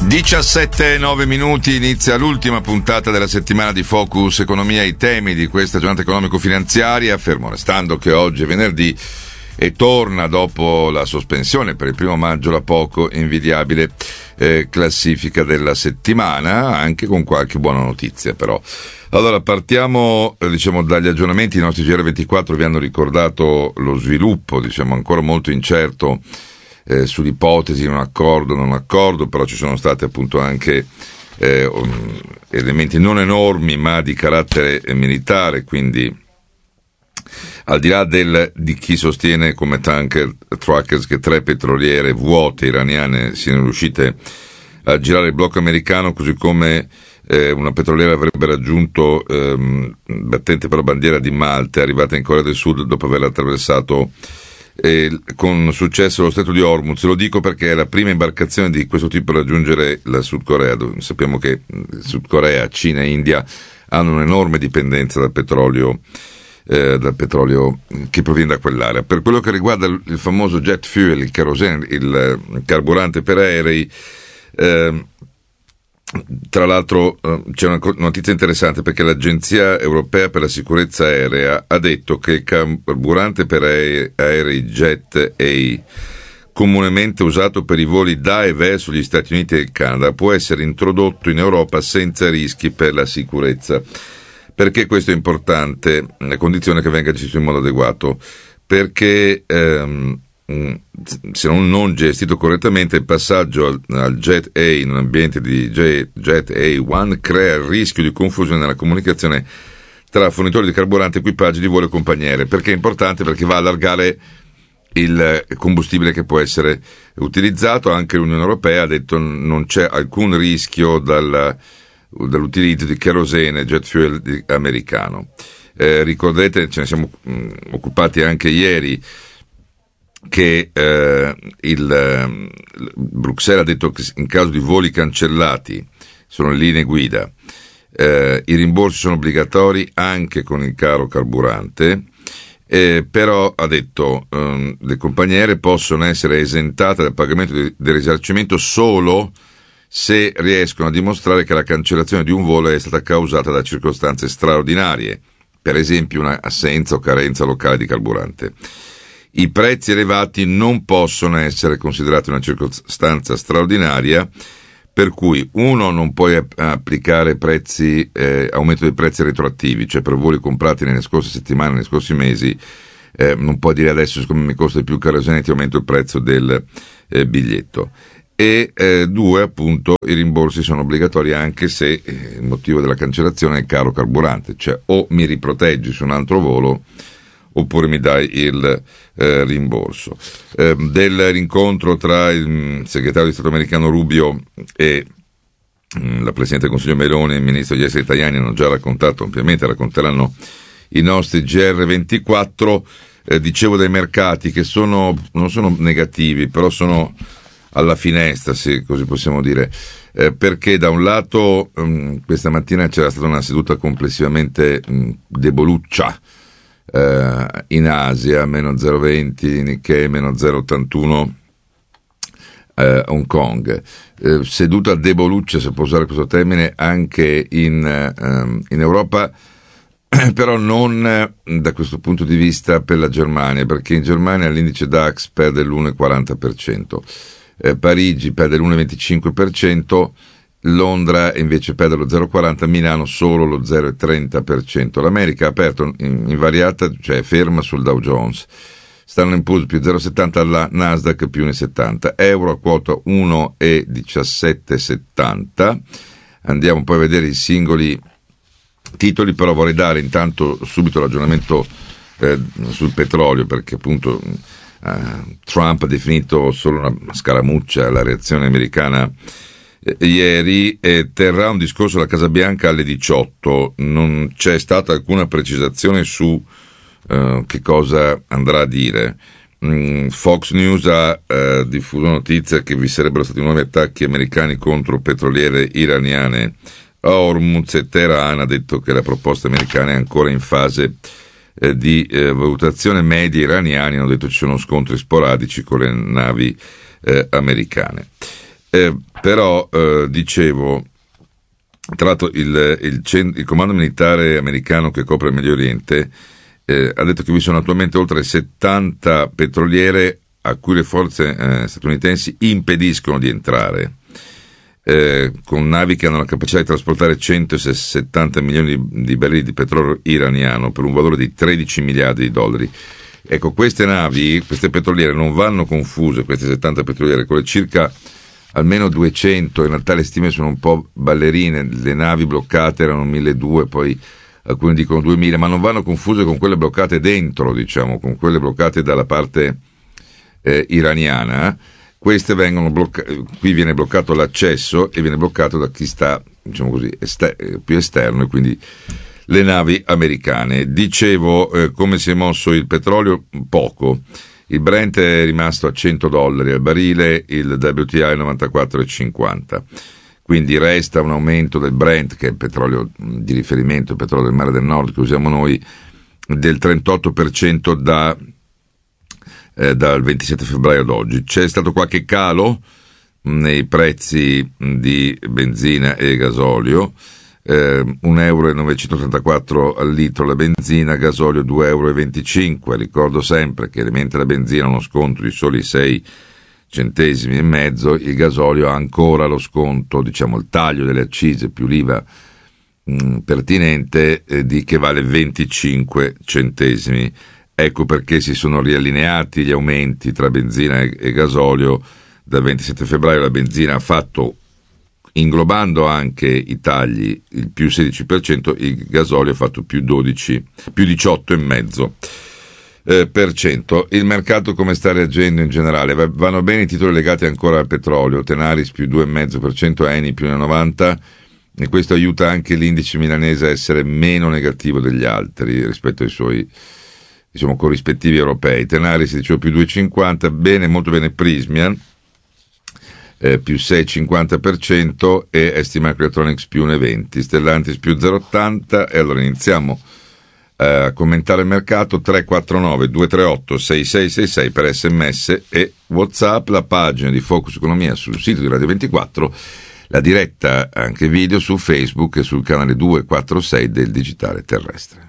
17:09, inizia l'ultima puntata della settimana di Focus Economia, i temi di questa giornata economico-finanziaria, fermo restando che oggi è venerdì e torna dopo la sospensione per il 1 maggio la poco invidiabile classifica della settimana, anche con qualche buona notizia però. Allora partiamo dagli aggiornamenti. I nostri GR24 vi hanno ricordato lo sviluppo ancora molto incerto sull'ipotesi non accordo, però ci sono stati appunto anche elementi non enormi ma di carattere militare, quindi al di là di chi sostiene come Tanker Trackers che 3 petroliere vuote iraniane siano riuscite a girare il blocco americano, così come una petroliera avrebbe raggiunto battente per la bandiera di Malta, è arrivata in Corea del Sud dopo aver attraversato con successo lo stretto di Hormuz. Lo dico perché è la prima imbarcazione di questo tipo a raggiungere la Sud Corea. Sappiamo che Sud Corea, Cina e India hanno un'enorme dipendenza dal petrolio che proviene da quell'area. Per quello che riguarda il famoso jet fuel, il kerosene, il carburante per aerei, tra l'altro c'è una notizia interessante, perché l'Agenzia Europea per la Sicurezza Aerea ha detto che il carburante per aerei Jet A, comunemente usato per i voli da e verso gli Stati Uniti e il Canada, può essere introdotto in Europa senza rischi per la sicurezza. Perché questo è importante? A condizione che venga gestito in modo adeguato, perché se non gestito correttamente, il passaggio al Jet A in un ambiente di Jet A1 crea il rischio di confusione nella comunicazione tra fornitori di carburante, equipaggi di volo e compagniere. Perché è importante? Perché va a allargare il combustibile che può essere utilizzato. Anche l'Unione Europea ha detto non c'è alcun rischio dall'utilizzo di kerosene, jet fuel americano. Ricorderete, ce ne siamo occupati anche ieri, che Bruxelles ha detto che in caso di voli cancellati, sono le linee guida, i rimborsi sono obbligatori anche con il caro carburante, però ha detto le compagniere possono essere esentate dal pagamento del risarcimento solo se riescono a dimostrare che la cancellazione di un volo è stata causata da circostanze straordinarie, per esempio una assenza o carenza locale di carburante. I prezzi elevati non possono essere considerati una circostanza straordinaria, per cui non puoi applicare aumento dei prezzi retroattivi, cioè per voli comprati nelle scorse settimane, nei scorsi mesi, non puoi dire adesso siccome mi costa di più kerosene ti aumento il prezzo del biglietto. E 2, appunto, i rimborsi sono obbligatori anche se il motivo della cancellazione è il caro carburante, cioè o mi riproteggi su un altro volo oppure mi dai il rimborso. Del rincontro tra il segretario di Stato americano Rubio e la Presidente del Consiglio Meloni e il Ministro degli Esteri Tajani hanno già raccontato ampiamente, racconteranno i nostri GR24. Dicevo dei mercati che non sono negativi, però sono alla finestra, se così possiamo dire, perché da un lato questa mattina c'era stata una seduta complessivamente deboluccia in Asia, meno 0,20 Nikkei, meno 0,81 Hong Kong, seduta deboluccia, se può usare questo termine, anche in Europa, però non da questo punto di vista per la Germania, perché in Germania l'indice DAX perde l'1,40%, Parigi perde l'1,25%, Londra invece perde lo 0,40%, Milano solo lo 0,30%. L'America ha aperto invariata, cioè ferma sul Dow Jones, Standard & Poor's più 0,70, alla Nasdaq più 1,70, euro a quota 1,1770. Andiamo poi a vedere i singoli titoli, però vorrei dare intanto subito l'aggiornamento sul petrolio, perché appunto Trump ha definito solo una scaramuccia la reazione americana ieri, e terrà un discorso alla Casa Bianca alle 18. Non c'è stata alcuna precisazione su che cosa andrà a dire. Fox News ha diffuso notizia che vi sarebbero stati nuovi attacchi americani contro petroliere iraniane a Hormuz, e Teheran ha detto che la proposta americana è ancora in fase di valutazione. Media iraniani hanno detto ci sono scontri sporadici con le navi americane. Però dicevo, tra l'altro il comando militare americano che copre il Medio Oriente ha detto che vi sono attualmente oltre 70 petroliere a cui le forze statunitensi impediscono di entrare, con navi che hanno la capacità di trasportare 170 milioni di barili di petrolio iraniano per un valore di 13 miliardi di dollari. Ecco, queste navi, queste petroliere non vanno confuse, queste 70 petroliere, con le circa almeno 200, in realtà le stime sono un po' ballerine, le navi bloccate erano 1200, poi alcuni dicono 2000, ma non vanno confuse con quelle bloccate dentro, diciamo, con quelle bloccate dalla parte iraniana. Queste vengono qui viene bloccato l'accesso e viene bloccato da chi sta, diciamo così, più esterno, e quindi le navi americane. Dicevo, come si è mosso il petrolio? Poco. Il Brent è rimasto a $100 al barile, il WTI a 94,50. Quindi resta un aumento del Brent, che è il petrolio di riferimento, il petrolio del Mare del Nord che usiamo noi, del 38% dal 27 febbraio ad oggi. C'è stato qualche calo nei prezzi di benzina e gasolio, €1,934 al litro la benzina, gasolio €2,25. Ricordo sempre che mentre la benzina ha uno sconto di soli 6 centesimi e mezzo, il gasolio ha ancora lo sconto, diciamo il taglio delle accise più l'IVA pertinente, di che vale 25 centesimi. Ecco perché si sono riallineati gli aumenti tra benzina e gasolio. Dal 27 febbraio la benzina ha fatto, inglobando anche i tagli, il più 16%, il gasolio ha fatto più 18,5%. Il mercato come sta reagendo in generale? Vanno bene i titoli legati ancora al petrolio, Tenaris più 2,5%, Eni più 1,90%, e questo aiuta anche l'indice milanese a essere meno negativo degli altri rispetto ai suoi, diciamo, corrispettivi europei. Tenaris dicevo più 2,50%, bene, molto bene Prysmian, più 6,50%, e ST Microelectronics più 1,20%, Stellantis più 0,80%. E allora iniziamo a commentare il mercato. 349 238 6666 per SMS e WhatsApp, la pagina di Focus Economia sul sito di Radio 24, la diretta anche video su Facebook e sul canale 246 del Digitale Terrestre.